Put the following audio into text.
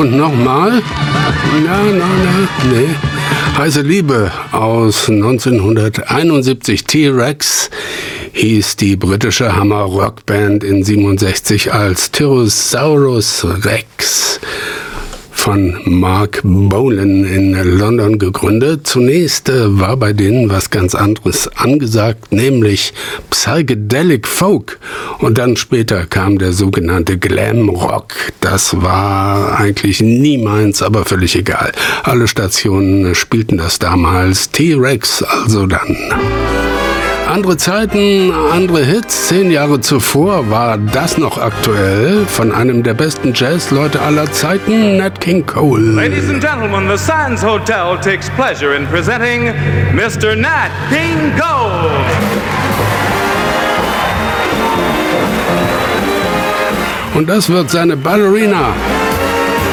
Und nochmal. Nee. Heiße Liebe aus 1971. T-Rex hieß die britische Hammer-Rockband in 67 als Tyrannosaurus Rex von Mark Bolan in London gegründet. Zunächst war bei denen was ganz anderes angesagt, nämlich Psychedelic Folk. Und dann später kam der sogenannte Glam Rock. Das war eigentlich nie meins, aber völlig egal. Alle Stationen spielten das damals. T-Rex also dann. Andere Zeiten, andere Hits. 10 Jahre zuvor war das noch aktuell von einem der besten Jazzleute aller Zeiten, Nat King Cole. Ladies and gentlemen, the Sands Hotel takes pleasure in presenting Mr. Nat King Cole. Und das wird seine Ballerina.